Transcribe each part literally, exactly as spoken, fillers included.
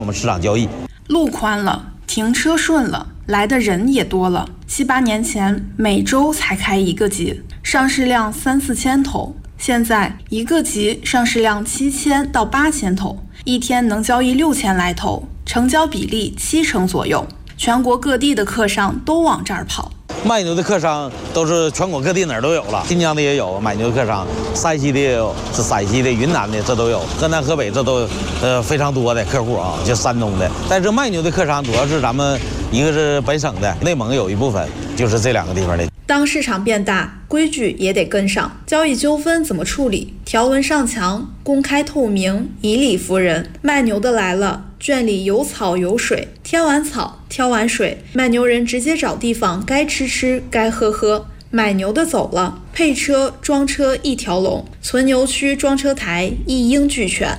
我们市场交易。 路宽了，停车顺了，来的人也多了。七八年前每周才开一个集，上市量三四千头，现在一个集上市量七千到八千头，一天能交易六千来头，成交比例七成左右。全国各地的客商都往这儿跑。 卖牛的客商都是全国各地哪儿都有了，新疆的也有买牛的客商，山西的也有，是陕西的、云南的这都有，河南、河北这都呃非常多的客户啊，就山东的。但是卖牛的客商主要是咱们一个是本省的，内蒙有一部分，就是这两个地方的。 当市场变大，规矩也得跟上。交易纠纷怎么处理？条文上墙，公开透明，以理服人。卖牛的来了，圈里有草有水，添完草，挑完水，卖牛人直接找地方，该吃吃，该喝喝。买牛的走了，配车、装车一条龙，存牛区、装车台一应俱全。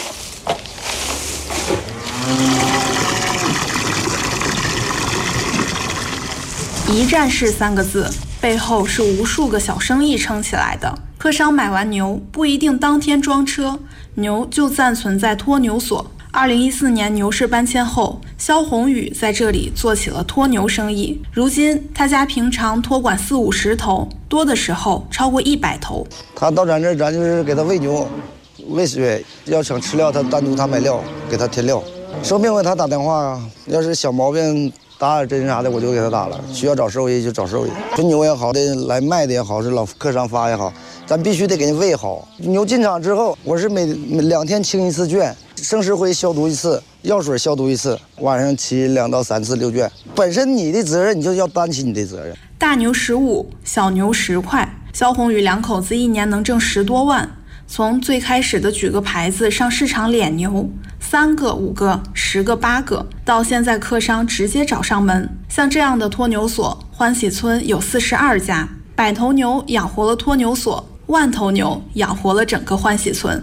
一站式三个字，背后是无数个小生意撑起来的。客商买完牛不一定当天装车，牛就暂存在托牛所。二零一四年牛市搬迁后，肖宏宇在这里做起了托牛生意。如今他家平常托管四五十头，多的时候超过一百头。 他到咱这儿，咱就是给他喂牛、喂水，要想吃料，他单独他买料，给他添料。生病了他打电话，要是小毛病打点针啥的，我就给他打了。需要找兽医就找兽医，纯牛也好的，来卖的也好，是老客商发也好，咱必须得给你喂好。牛进场之后，我是每每两天清一次圈。生石灰消毒一次，药水消毒一次，晚上骑两到三次遛圈。本身你的责任，你就要担起你的责任。 大牛十五，小牛十块。肖宏宇两口子一年能挣十多万。从最开始的举个牌子上市场敛牛，三个、五个、十个、八个，到现在客商直接找上门。像这样的托牛所，欢喜村有四十二家，百头牛养活了托牛所，万头牛养活了整个欢喜村。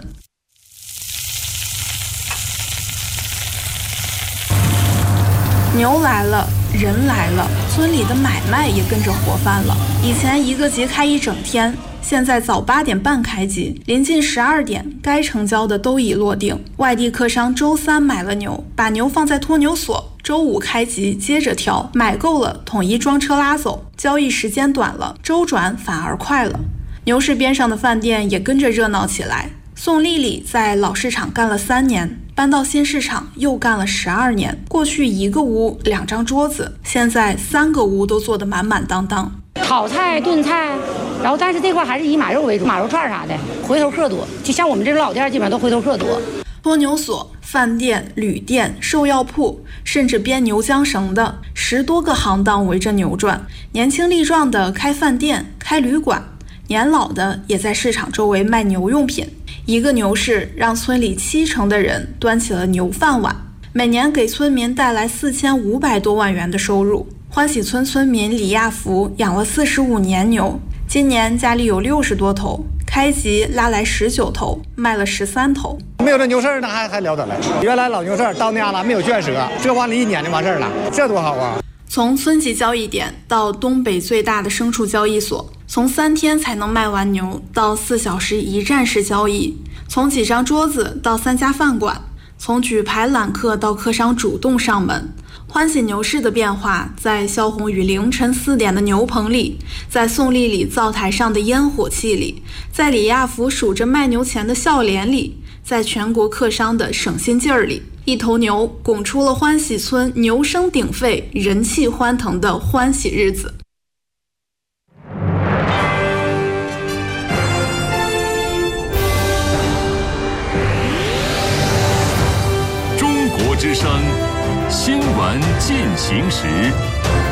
牛来了，人来了，村里的买卖也跟着活泛了。以前一个集开一整天，现在早八点半开集，临近十二点，该成交的都已落定。外地客商周三买了牛，把牛放在托牛所，周五开集接着挑，买够了统一装车拉走。交易时间短了，周转反而快了。牛市边上的饭店也跟着热闹起来。宋丽丽在老市场干了三年，搬到新市场又干了十二年。过去一个屋两张桌子，现在三个屋都坐得满满当当。 炒菜、炖菜，然后但是这块还是以马肉为主，马肉串啥的，回头客多。就像我们这种老店，基本上都回头客多。 托牛所、饭店、旅店、兽药铺，甚至编牛缰绳的，十多个行当围着牛转。年轻力壮的开饭店、开旅馆，年老的也在市场周围卖牛用品。一个牛市让村里七成的人端起了牛饭碗，每年给村民带来四千五百多万元的收入。欢喜村村民李亚福养了四十五年牛，今年家里有六十多头，开集拉来十九头，卖了十三头。 没有这牛市那还还了得了。原来老牛市到那样了，没有圈舍，这完了一年就完事儿了，这多好啊！ 从村级交易点到东北最大的牲畜交易所，从三天才能卖完牛到四小时一站式交易，从几张桌子到三家饭馆，从举牌揽客到客商主动上门。欢喜牛市的变化，在肖宏宇凌晨四点的牛棚里，在宋丽丽灶台上的烟火气里，在李亚福数着卖牛钱的笑脸里，在全国客商的省心劲儿里，一头牛拱出了欢喜村牛声鼎沸、人气欢腾的欢喜日子。 中国之声，新闻进行时。